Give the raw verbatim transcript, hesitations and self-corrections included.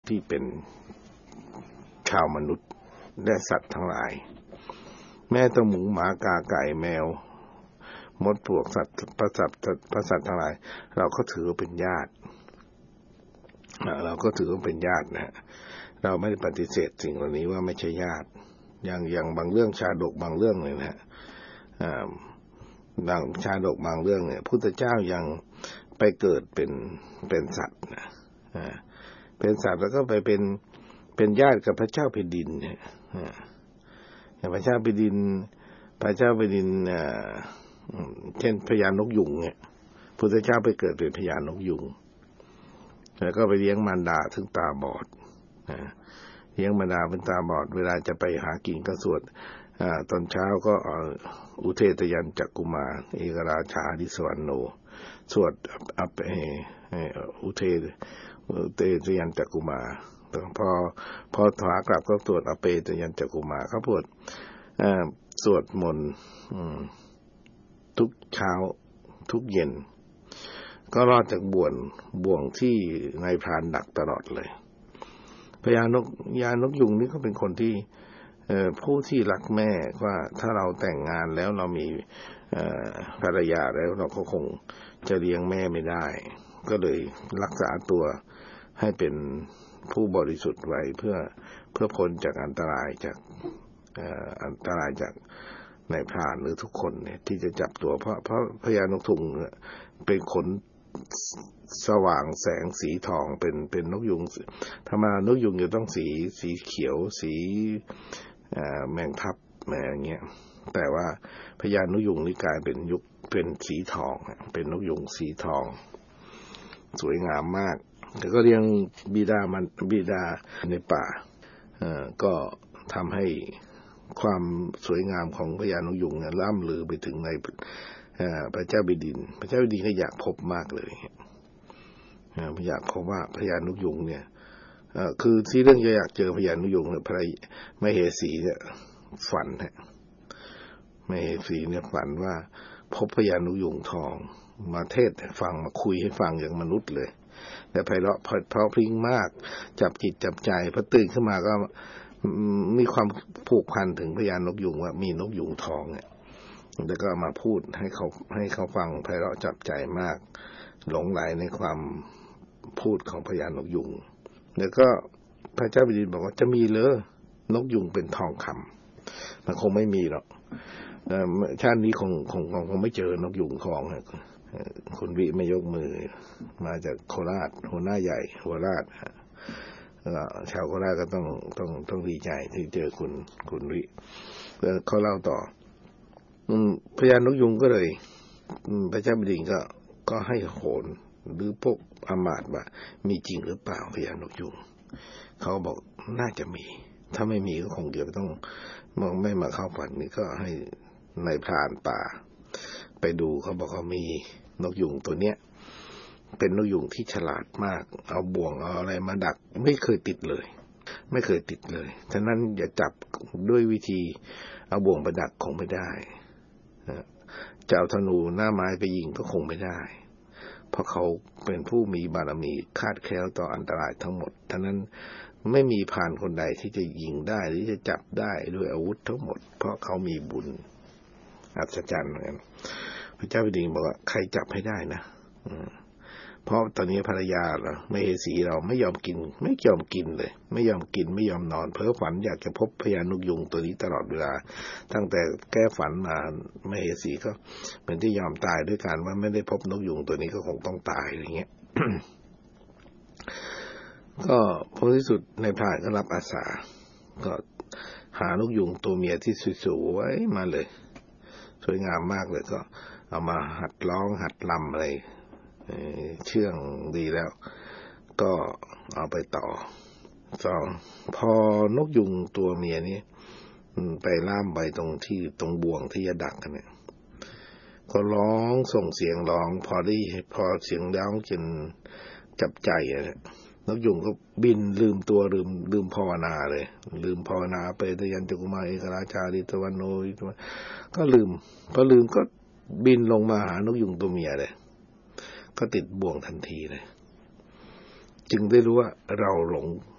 ที่เป็นชาวมนุษย์และสัตว์ทั้งหลายแม้แต่หมูหมากาไก่แมวมดปลวกสัตว์ประสัตว์ประสัตว์ทั้งหลายเราก็ถือว่าเป็นญาติเราก็ถือว่าเป็นญาตินะเราไม่ได้ปฏิเสธสิ่งเหล่านี้ว่าไม่ใช่ญาติอย่างอย่างบางเรื่องชาดกบางเรื่องเลยนะบางชาดกบางเรื่องเนี่ยพุทธเจ้ายังไปเกิดเป็นเป็นสัตว์นะเป็นสัตว์แล้วก็ไปเป็นเป็นญาติกับพระเจ้าแผ่นดินเนี่ยอย่างพระเจ้าแผ่นดินพระเจ้าแผ่นดินเช่นพญานกยุงเนี่ยพุทธเจ้าไปเกิดเป็นพญานกยุงแล้วก็ไปเลี้ยงมารดาซึ่งตาบอดเลี้ยงมารดาเป็นตาบอดเวลาจะไปหากินก็สวดตอนเช้าก็อุเทตยันจักกุมารเอกราชาดิสวรรณโนสวดอัปอุเทอุเทตยันจักกุมารพอพอถวากลับก็สวดอเปตยันจักกุมารเขาสวดสวดมนต์ทุกเช้าทุกเย็นก็รอดจากบ่วงบ่วงที่นายพรานดักตลอดเลยพญานกยานกยุงนี่ก็เป็นคนที่ผู้ที่รักแม่ว่าถ้าเราแต่งงานแล้วเรามีภรรยาแล้วเราก็คงจะเลี้ยงแม่ไม่ได้ก็เลยรักษาตัวให้เป็นผู้บริสุทธิ์ไว้เพื่อเพื่อพ้นจากอันตรายจากอันตรายจากนายพรานหรือทุกคนเนี่ยที่จะจับตัวเพราะเพราะพญานกยุงเป็นขนสว่างแสงสีทองเป็นเป็นนกยุงธรรมดานกยุงจะต้องสีสีเขียวสีแมงทับอะไรอย่างเงี้ยแต่ว่าพญานกยุงนี่กลายเป็นยุคเป็นสีทองเป็นนกยุงสีทองสวยงามมากแต่ก็เลี้ยงบิดามันบิดาในป่าก็ทำให้ความสวยงามของพญานกยุงเนี่ยล่ำลือไปถึงในพระเจ้าแผ่นดินพระเจ้าแผ่นดินก็อยากพบมากเลยอยากพบว่าพญานกยุงเนี่ยคือที่เรื่องอยากเจอพญานกยุงเนี่ยพระมเหสีเนี่ยฝันฮะมเหสีเนี่ยฝันว่าพบพญานกยุงทองมาเทศฟังมาคุยให้ฟังอย่างมนุษย์เลยแต่ไพเราะเพราะพริ้งมากจับจิตจับใจพอตื่นขึ้นมาก็มีความผูกพันถึงพญานกยุงว่ามีนกยุงทองเนี่ยแล้วก็มาพูดให้เขาให้เขาฟังไพเราะจับใจมากหลงไหลในความพูดของพญานกยุงแล้วก็พระเจ้าแผ่นดินบอกว่าจะมีเหรอนกยุงเป็นทองคำมันคงไม่มีหรอกชาตินี้คงคงคงไม่เจอนกยุงทองคุณวิไม่ยกมือมาจากโคราชหัวหน้าใหญ่โคราชชาวโคราชก็ต้องต้องต้องดีใจที่เจอคุณคุณวิเขาเล่าต่อพญานกยุงก็เลยพระเจ้าแผ่นดินก็ก็ให้โหนหรือพวกอมาตย์ว่ามีจริงหรือเปล่าพญานกยุงเขาบอกน่าจะมีถ้าไม่มีก็คงจะต้องมองไม่มาเข้าฝันนี่ก็ให้นายพรานป่าไปดูเขาบอกเขามีนกยุงตัวเนี้ยเป็นนกยุงที่ฉลาดมากเอาบ่วงเอาอะไรมาดักไม่เคยติดเลยไม่เคยติดเลยฉะนั้นอย่าจับด้วยวิธีเอาบ่วงไปดักคงไม่ได้จะเอาธนูหน้าไม้ไปยิงก็คงไม่ได้เพราะเขาเป็นผู้มีบารมีคาดแคล้วต่ออันตรายทั้งหมดฉะนั้นไม่มีพรานคนใดที่จะยิงได้หรือจะจับได้ด้วยอาวุธทั้งหมดเพราะเขามีบุญอัศจรรย์เหมือนกันพระเจ้าแผ่นดินบอกว่าใครจับให้ได้นะเพราะตอนนี้ภรรยาเรามเหสีเราไม่ยอมกินไม่ยอมกินเลยไม่ยอมกินไม่ยอมนอนเพ้อฝันอยากจะพบพญานกยุงตัวนี้ตลอดเวลาตั้งแต่แก้ฝันมามเหสีก็เหมือนที่ยอมตายด้วยการว่าไม่ได้พบนกยุงตัวนี้ก็คงต้องตายอย่างเงี้ย ก็ผลที่สุดในพรานก็รับอาสาก็หานกยุงตัวเมียที่สวยๆมาเลยสวยงามมากเลยก็เอามาหัดร้องหัดรำอะไรเชื่องดีแล้วก็เอาไปต่อสองพอนกยุงตัวเมียนี้ไปล่ามไปตรงที่ตรงบ่วงที่จะดักกันเนี่ยก็ร้องส่งเสียงร้องพอได้พอเสียงร้องจนจับใจอ่ะนกยุงก็บินลืมตัวลืมลืมภาวนาเลยลืมภาวนาไปตยันจักกุมารเอกราชาดิตวันโนก็ลืมพอลืมก็บินลงมาหานกยุงตัวเมียเลยก็ติดบ่วงทันทีเลยจึงได้รู้ว่าเราหลง